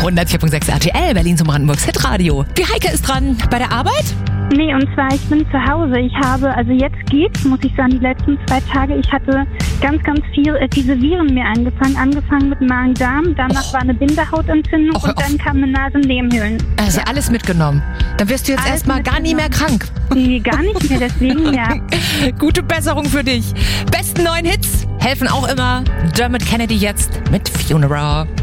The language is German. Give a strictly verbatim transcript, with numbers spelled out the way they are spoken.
hundertvier Komma sechs R T L, Berlin zum Brandenburgs Hitradio. Die Heike ist dran. Bei der Arbeit? Nee, und zwar, ich bin zu Hause. Ich habe, also jetzt geht's, muss ich sagen, die letzten zwei Tage, ich hatte ganz, ganz viel äh, diese Viren mir angefangen. Angefangen mit Magen-Darm, danach Och. war eine Bindehautentzündung Och, und dann kam eine Nasennebenhöhlen. Also ja. alles mitgenommen. Dann wirst du jetzt Alles erstmal gar nie mehr krank. Nee, gar nicht mehr, deswegen, ja. Gute Besserung für dich. Besten neuen Hits helfen auch immer. Dermot Kennedy jetzt mit Funeral.